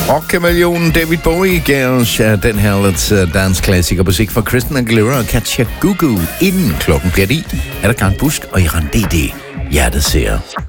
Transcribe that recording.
Rock-kameleonen David Bowie gav os den her Let's Dance-klassiker musik fra Christina Aguilera og Katja Gugu. Inden klokken bliver 10, er der Grant Busk og Iran D.D. Hjertet ser.